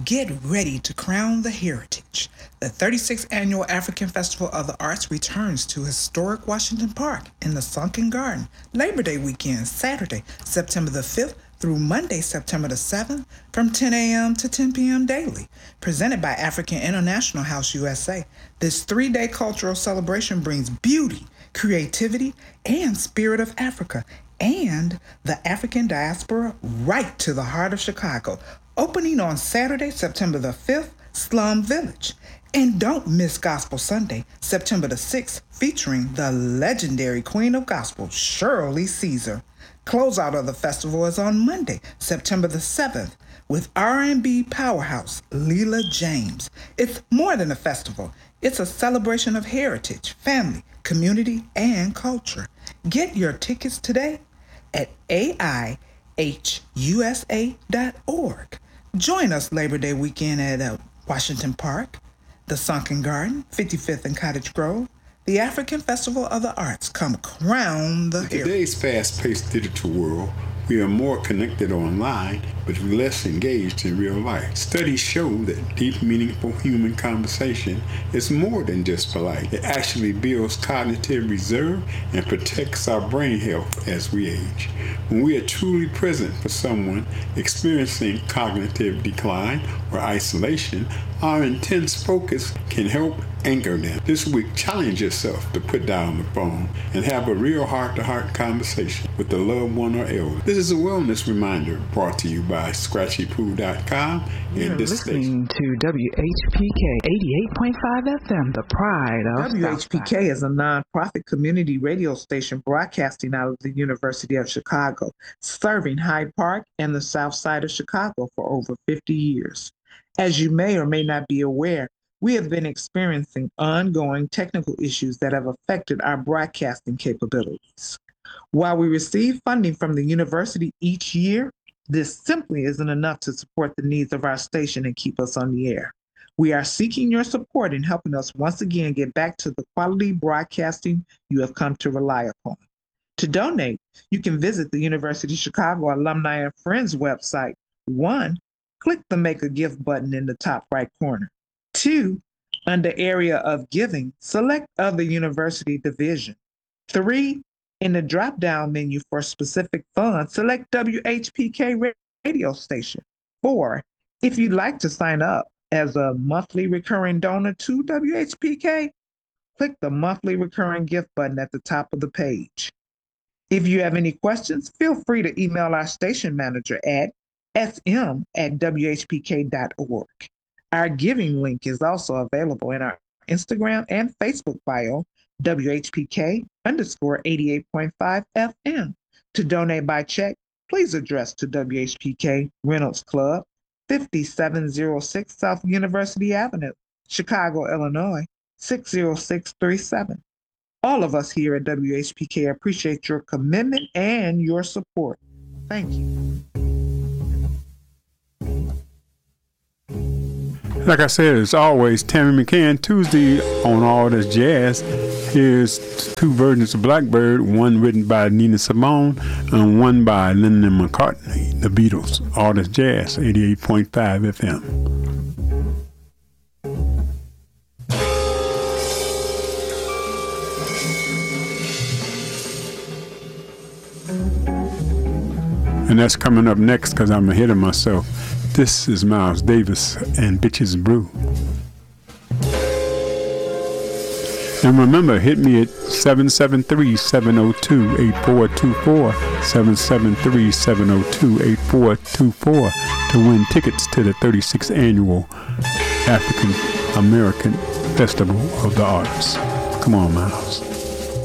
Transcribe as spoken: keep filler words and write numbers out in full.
Get ready to crown the heritage. The thirty-sixth Annual African Festival of the Arts returns to historic Washington Park in the Sunken Garden Labor Day weekend, Saturday, September the fifth through Monday, September the seventh, from ten a.m. to ten p.m. daily. Presented by African International House U S A, this three-day cultural celebration brings beauty, creativity, and spirit of Africa and the African diaspora right to the heart of Chicago. Opening on Saturday, September the fifth, Slum Village. And don't miss Gospel Sunday, September the sixth, featuring the legendary Queen of Gospel, Shirley Caesar. Closeout of the festival is on Monday, September the seventh, with R and B powerhouse Leela James. It's more than a festival. It's a celebration of heritage, family, community, and culture. Get your tickets today at A I H U S A dot org. Join us Labor Day weekend at uh, Washington Park, the Sunken Garden, fifty-fifth and Cottage Grove. The African Festival of the Arts. Come crown the hero. In today's fast-paced digital world, we are more connected online, but less engaged in real life. Studies show that deep, meaningful human conversation is more than just polite. It actually builds cognitive reserve and protects our brain health as we age. When we are truly present for someone experiencing cognitive decline or isolation, our intense focus can help anchor them. This week, challenge yourself to put down the phone and have a real heart-to-heart conversation with a loved one or elder. This is a wellness reminder brought to you by scratchy poo dot com and this listening to W H P K eighty-eight point five F M, the pride of W H P K is a nonprofit community radio station broadcasting out of the University of Chicago, serving Hyde Park and the South Side of Chicago for over fifty years. As you may or may not be aware, we have been experiencing ongoing technical issues that have affected our broadcasting capabilities. While we receive funding from the university each year, this simply isn't enough to support the needs of our station and keep us on the air. We are seeking your support in helping us once again get back to the quality broadcasting you have come to rely upon. To donate, you can visit the University of Chicago Alumni and Friends website. One, click the Make a Gift button in the top right corner. Two, under Area of Giving, select Other University Division. Three, in the drop-down menu for specific funds, select W H P K radio station. Four, if you'd like to sign up as a monthly recurring donor to W H P K, click the monthly recurring gift button at the top of the page. If you have any questions, feel free to email our station manager at s m at w h p k dot org. Our giving link is also available in our Instagram and Facebook bio, W H P K underscore eighty-eight point five F M. To donate by check, please address to W H P K Reynolds Club, fifty-seven oh six South University Avenue, Chicago, Illinois, six oh six three seven. All of us here at W H P K appreciate your commitment and your support. Thank you. Like I said, as always, Tammy McCann, Tuesday on All This Jazz. Here's two versions of Blackbird, one written by Nina Simone and one by Lennon McCartney, the Beatles. All This Jazz, eighty-eight point five F M. And that's coming up next because I'm ahead of myself. This is Miles Davis and Bitches Brew. And remember, hit me at seven seven three, seven oh two, eight four two four, seven seven three, seven oh two, eight four two four to win tickets to the thirty-sixth Annual African American Festival of the Arts. Come on, Miles.